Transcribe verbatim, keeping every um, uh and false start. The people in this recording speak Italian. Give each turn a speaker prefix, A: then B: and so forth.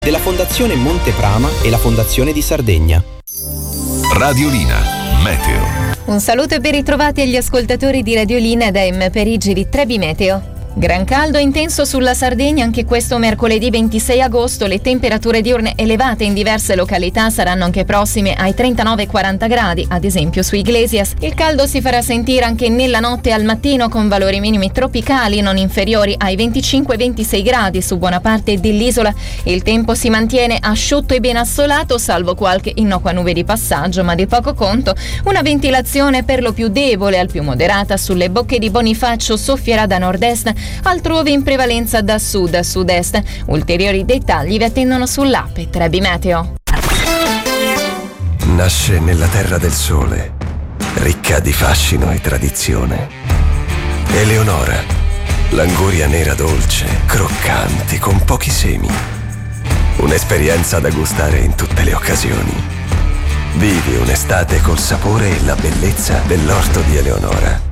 A: della Fondazione Monteprama e la Fondazione di Sardegna.
B: Radiolina Meteo.
C: Un saluto e ben ritrovati agli ascoltatori di Radiolina da M Parigi di Trebi Meteo. Gran caldo intenso sulla Sardegna anche questo mercoledì ventisei agosto. Le temperature diurne elevate in diverse località saranno anche prossime ai trentanove quaranta gradi, ad esempio su Iglesias. Il caldo si farà sentire anche nella notte e al mattino con valori minimi tropicali non inferiori ai venticinque ventisei gradi su buona parte dell'isola. Il tempo si mantiene asciutto e ben assolato, salvo qualche innocua nube di passaggio, ma di poco conto. Una ventilazione per lo più debole al più moderata sulle bocche di Bonifacio soffierà da nord-est, altrove in prevalenza da sud a sud-est. Ulteriori dettagli vi attendono sull'app Trebi Meteo.
D: Nasce nella terra del sole, ricca di fascino e tradizione. Eleonora, l'anguria nera dolce, croccante, con pochi semi. Un'esperienza da gustare in tutte le occasioni. Vivi un'estate col sapore e la bellezza dell'orto di Eleonora.